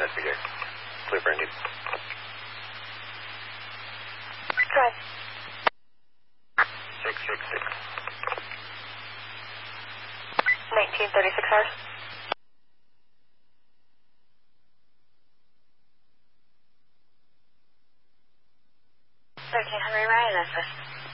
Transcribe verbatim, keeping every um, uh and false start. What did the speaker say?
investigate. Clear for indeed. Drive. six six six. nineteen thirty-six hours. thirteen Henry Ryan, S S.